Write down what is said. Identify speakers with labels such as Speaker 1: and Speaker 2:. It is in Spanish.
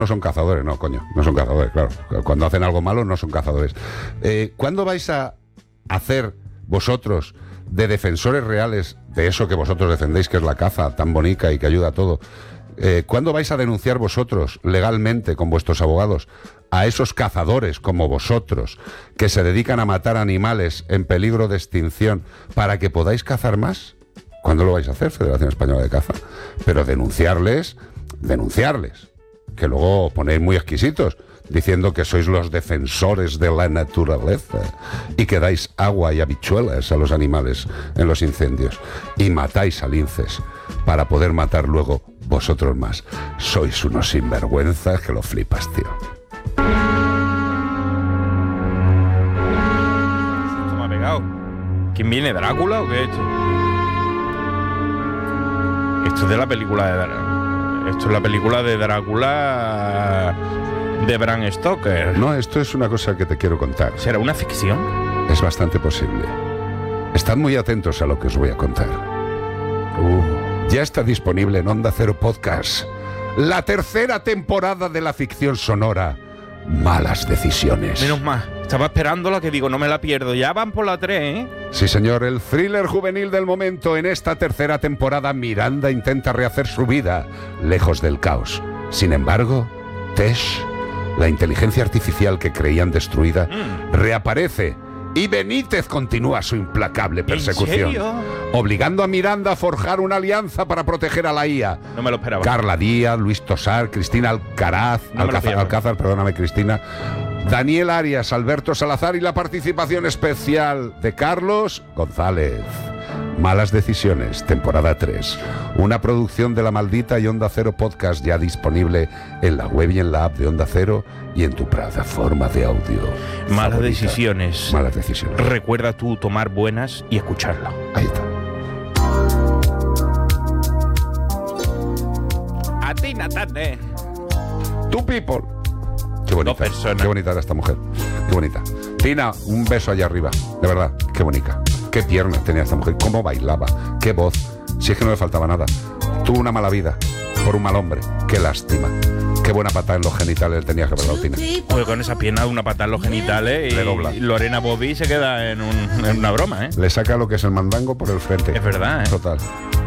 Speaker 1: No son cazadores, no, coño, no son cazadores, claro. Cuando hacen algo malo no son cazadores. ¿Cuándo vais a hacer vosotros de defensores reales de eso que vosotros defendéis, que es la caza tan bonita y que ayuda a todo? ¿Cuándo vais a denunciar vosotros legalmente con vuestros abogados a esos cazadores como vosotros que se dedican a matar animales en peligro de extinción para que podáis cazar más? ¿Cuándo lo vais a hacer, Federación Española de Caza? Pero denunciarles, que luego ponéis muy exquisitos, diciendo que sois los defensores de la naturaleza y que dais agua y habichuelas a los animales en los incendios y matáis a linces para poder matar luego vosotros más. Sois unos sinvergüenzas que lo flipas, tío.
Speaker 2: Esto me ha pegado. ¿Quién viene? ¿Drácula o qué es esto? Esto es de la película de Drácula. Esto es la película de Drácula de Bram Stoker.
Speaker 1: No, esto es una cosa que te quiero contar.
Speaker 2: ¿Será una ficción?
Speaker 1: Es bastante posible. Estad muy atentos a lo que os voy a contar. Ya está disponible en Onda Cero Podcast la tercera temporada de la ficción sonora Malas Decisiones.
Speaker 2: Menos mal. Estaba esperándola, que digo, no me la pierdo. Ya van por la 3, ¿eh?
Speaker 1: Sí, señor, el thriller juvenil del momento. En esta tercera temporada, Miranda intenta rehacer su vida lejos del caos. Sin embargo, Tesh, la inteligencia artificial que creían destruida, reaparece y Benítez continúa su implacable persecución.
Speaker 2: ¿En serio?
Speaker 1: Obligando a Miranda a forjar una alianza para proteger a la IA.
Speaker 2: No me lo esperaba.
Speaker 1: Carla Díaz, Luis Tosar, Cristina Alcázar, perdóname, Cristina, Daniel Arias, Alberto Salazar y la participación especial de Carlos González. Malas Decisiones, temporada 3. Una producción de La Maldita y Onda Cero Podcast, ya disponible en la web y en la app de Onda Cero y en tu plataforma de audio.
Speaker 2: Malas
Speaker 1: favorita.
Speaker 2: decisiones.
Speaker 1: Malas decisiones.
Speaker 2: Recuerda tú tomar buenas y escucharlo.
Speaker 1: Ahí está.
Speaker 2: A ti, Natane.
Speaker 1: Two people. Qué bonita.
Speaker 2: Dos personas.
Speaker 1: Qué bonita era esta mujer. Qué bonita. Tina, un beso allá arriba. De verdad, qué bonita. Qué piernas tenía esta mujer. Cómo bailaba. Qué voz. Si es que no le faltaba nada. Tuvo una mala vida por un mal hombre. Qué lástima. Qué buena patada en los genitales tenía que haber dado Tina.
Speaker 2: Pues con esa pierna, una patada en los genitales
Speaker 1: Le dobla.
Speaker 2: y Lorena Bobby se queda en una broma, ¿eh?
Speaker 1: Le saca lo que es el mandango por el frente.
Speaker 2: Es verdad, ¿eh?
Speaker 1: Total.